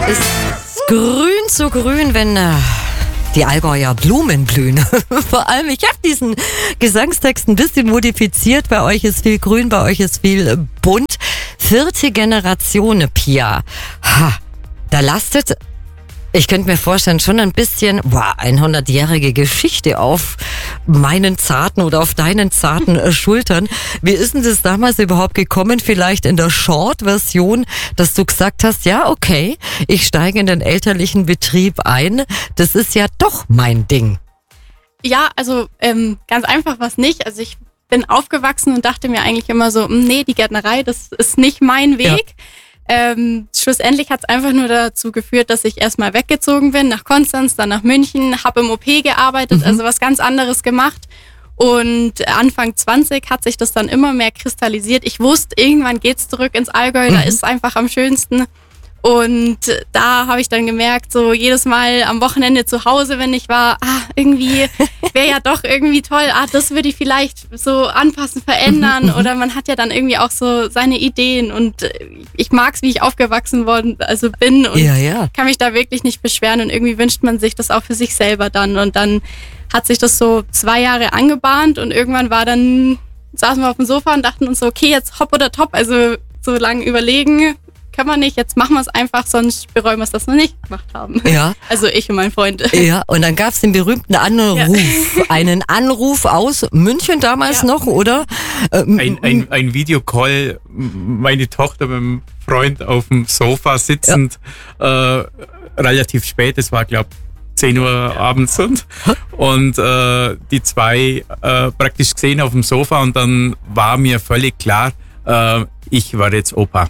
Ist grün zu grün, wenn die Allgäuer Blumen blühen. Vor allem, ich habe diesen Gesangstext ein bisschen modifiziert. Bei euch ist viel grün, bei euch ist viel bunt. 4. Generation, Pia. Da lastet, ich könnte mir vorstellen, schon ein bisschen 100-jährige Geschichte auf meinen zarten oder auf deinen zarten Schultern. Wie ist denn das damals überhaupt gekommen? Vielleicht in der Short-Version, dass du gesagt hast, ja, okay, ich steige in den elterlichen Betrieb ein. Das ist ja doch mein Ding. Ja, also ganz einfach war es nicht. Also ich bin aufgewachsen und dachte mir eigentlich immer so, nee, die Gärtnerei, das ist nicht mein Weg. Ja. Schlussendlich hat es einfach nur dazu geführt, dass ich erstmal weggezogen bin, nach Konstanz, dann nach München, habe im OP gearbeitet, also was ganz anderes gemacht. Und Anfang 20 hat sich das dann immer mehr kristallisiert. Ich wusste, irgendwann geht's zurück ins Allgäu, da ist es einfach am schönsten. Und da habe ich dann gemerkt, so jedes Mal am Wochenende zu Hause, wenn ich war, irgendwie wäre ja doch irgendwie toll, das würde ich vielleicht so anpassen, verändern. Oder man hat ja dann irgendwie auch so seine Ideen und ich mag's, wie ich aufgewachsen bin und kann mich da wirklich nicht beschweren und irgendwie wünscht man sich das auch für sich selber dann. Und dann hat sich das so 2 Jahre angebahnt und irgendwann saßen wir auf dem Sofa und dachten uns so, okay, jetzt hopp oder top, also so lange überlegen kann man nicht, jetzt machen wir es einfach, sonst bereuen wir es, dass wir nicht gemacht haben. Ja. Also ich und mein Freund. Ja, und dann gab es den berühmten Anruf. Ja. Einen Anruf aus München damals noch, oder? Ein Videocall, meine Tochter mit dem Freund auf dem Sofa sitzend, relativ spät, es war glaube 10 Uhr abends und die zwei praktisch gesehen auf dem Sofa und dann war mir völlig klar, ich war jetzt Opa.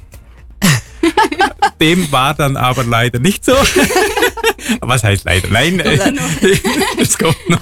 Dem war dann aber leider nicht so. Was heißt leider? Nein, das kommt noch.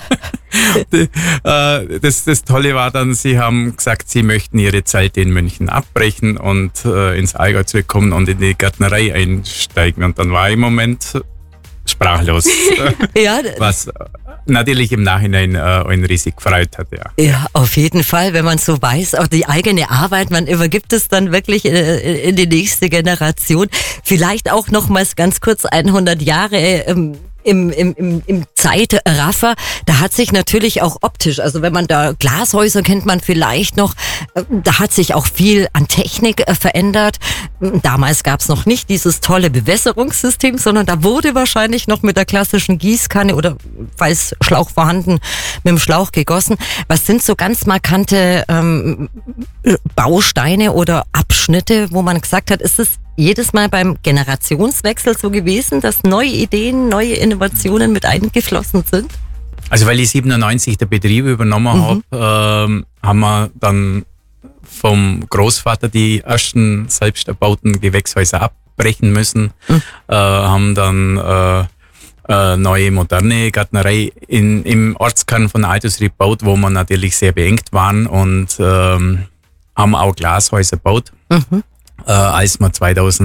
Das Tolle war dann, sie haben gesagt, sie möchten ihre Zeit in München abbrechen und ins Allgäu zurückkommen und in die Gärtnerei einsteigen. Und dann war ich im Moment sprachlos. Was natürlich im Nachhinein einen riesig gefreut hat, Ja, auf jeden Fall, wenn man so weiß, auch die eigene Arbeit, man übergibt es dann wirklich in die nächste Generation. Vielleicht auch nochmals ganz kurz 100 Jahre im Zeitraffer, da hat sich natürlich auch optisch, also wenn man da Glashäuser kennt man vielleicht noch, da hat sich auch viel an Technik verändert. Damals gab es noch nicht dieses tolle Bewässerungssystem, sondern da wurde wahrscheinlich noch mit der klassischen Gießkanne oder falls Schlauch vorhanden, mit dem Schlauch gegossen. Was sind so ganz markante Bausteine oder Abschnitte, wo man gesagt hat, ist es jedes Mal beim Generationswechsel so gewesen, dass neue Ideen, neue Innovationen mit eingeflossen sind? Also weil ich 97 der Betrieb übernommen habe, haben wir dann vom Großvater die ersten selbst erbauten Gewächshäuser abbrechen müssen, haben dann neue moderne Gärtnerei im Ortskern von Altosried gebaut, wo wir natürlich sehr beengt waren und haben auch Glashäuser gebaut. Als wir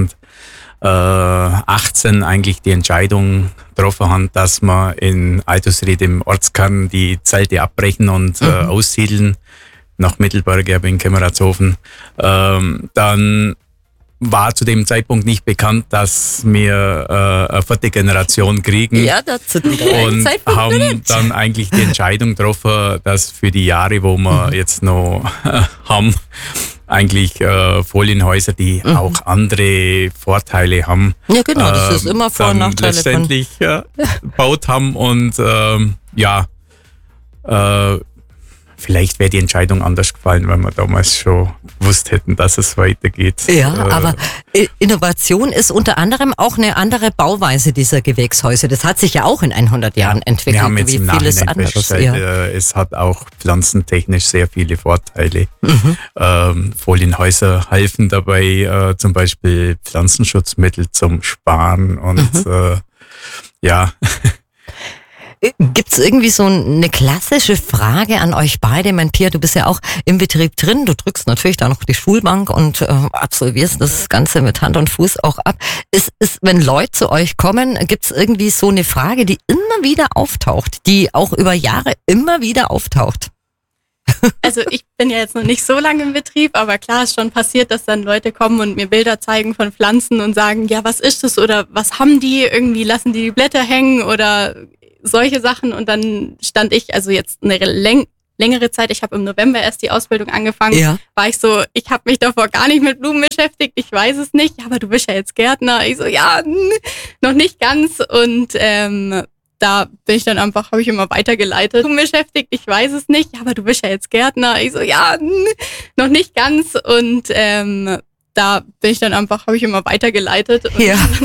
2018 eigentlich die Entscheidung getroffen haben, dass wir in Altosried im Ortskern die Zelte abbrechen und aussiedeln nach Mittelberg, in Kemmeratshofen, dann war zu dem Zeitpunkt nicht bekannt, dass wir eine 4. Generation kriegen. Ja, dazu und haben dann eigentlich die Entscheidung getroffen, dass für die Jahre, wo wir jetzt noch haben, eigentlich Folienhäuser, die auch andere Vorteile haben. Ja, genau, das ist immer Vor- und Nachteile. Letztendlich gebaut haben und vielleicht wäre die Entscheidung anders gefallen, wenn wir damals schon gewusst hätten, dass es weitergeht. Ja, aber Innovation ist unter anderem auch eine andere Bauweise dieser Gewächshäuser. Das hat sich ja auch in 100 Jahren entwickelt, wir haben jetzt wie vieles anderes. Es hat auch pflanzentechnisch sehr viele Vorteile. Folienhäuser helfen dabei, zum Beispiel Pflanzenschutzmittel zum Sparen und Gibt's irgendwie so eine klassische Frage an euch beide? Mein Pia, du bist ja auch im Betrieb drin. Du drückst natürlich da noch die Schulbank und absolvierst das Ganze mit Hand und Fuß auch ab. Wenn Leute zu euch kommen, gibt's irgendwie so eine Frage, die immer wieder auftaucht, die auch über Jahre immer wieder auftaucht? Also ich bin ja jetzt noch nicht so lange im Betrieb, aber klar ist schon passiert, dass dann Leute kommen und mir Bilder zeigen von Pflanzen und sagen, ja, was ist das oder was haben die? Irgendwie lassen die Blätter hängen oder solche Sachen. Und dann stand ich, also jetzt eine längere Zeit, ich habe im November erst die Ausbildung angefangen, war ich so, ich habe mich davor gar nicht mit Blumen beschäftigt, ich weiß es nicht, ja, aber du bist ja jetzt Gärtner. Ich so, ja, noch nicht ganz. Und da bin ich dann einfach, habe ich immer weitergeleitet. Blumen beschäftigt, ich weiß es nicht, ja, aber du bist ja jetzt Gärtner. Ich so, ja, noch nicht ganz. Und da bin ich dann einfach, habe ich immer weitergeleitet. Und